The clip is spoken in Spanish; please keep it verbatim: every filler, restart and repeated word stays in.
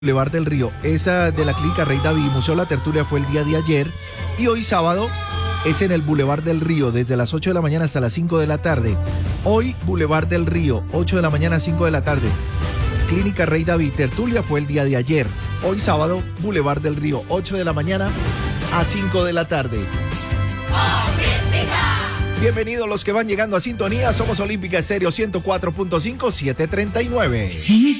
Boulevard del Río. Esa de la Clínica Rey David Museo La Tertulia fue el día de ayer. Y hoy sábado es en el Boulevard del Río, desde las ocho de la mañana hasta las cinco de la tarde. Hoy, Boulevard del Río, ocho de la mañana a cinco de la tarde. Clínica Rey David Tertulia fue el día de ayer. Hoy sábado, Boulevard del Río, ocho de la mañana a cinco de la tarde. Bienvenidos los que van llegando a sintonía. Somos Olímpica Estéreo ciento cuatro punto cinco, siete treinta y nueve. Sí.